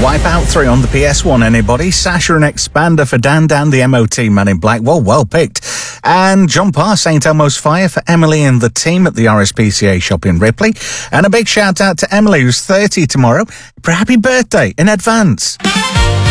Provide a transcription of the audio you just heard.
Wipeout 3 on the PS1, anybody? Sasha and Expander for Dan Dan, the MOT Man in Black. Well picked. And John Parr, St. Elmo's Fire for Emily and the team at the RSPCA shop in Ripley. And a big shout out to Emily, who's 30 tomorrow. For happy birthday in advance.